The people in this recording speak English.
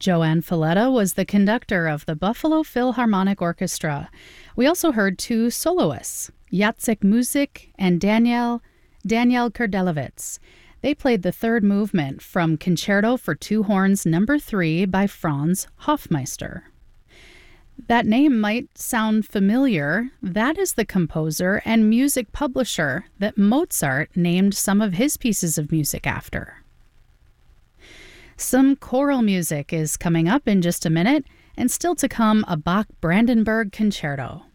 Joanne Falletta was the conductor of the Buffalo Philharmonic Orchestra. We also heard two soloists, Jacek Muzik and Daniel Kurdelewicz. They played the third movement from Concerto for Two Horns No. 3 by Franz Hofmeister. That name might sound familiar. That is the composer and music publisher that Mozart named some of his pieces of music after. Some choral music is coming up in just a minute, and still to come, a Bach Brandenburg Concerto.